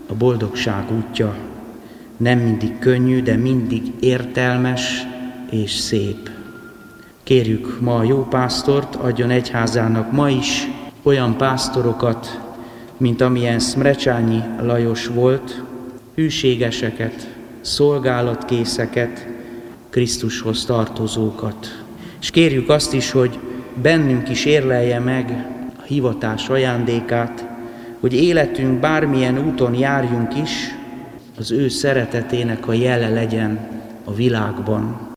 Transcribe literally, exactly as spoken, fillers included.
a boldogság útja nem mindig könnyű, de mindig értelmes és szép. Kérjük ma a jó pásztort, adjon egyházának ma is olyan pásztorokat, mint amilyen Szmrecsányi Lajos volt, hűségeseket, szolgálatkészeket, Krisztushoz tartozókat. És kérjük azt is, hogy bennünk is érlelje meg a hivatás ajándékát, hogy életünk bármilyen úton járjunk is, az ő szeretetének a jele legyen a világban.